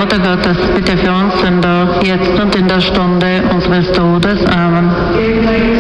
Vater Gottes, bitte für uns Sünder, jetzt und in der Stunde unseres Todes. Amen.